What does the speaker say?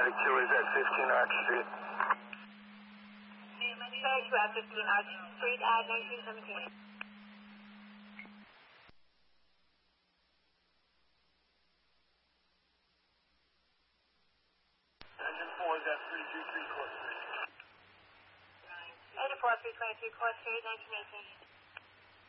Medic 2 is at 15 Arch Street. Medic 2 at 15 Arch Street at 1917. Engine 4 is at 323 Court Street. Engine 4, 323 Court Street, 1918.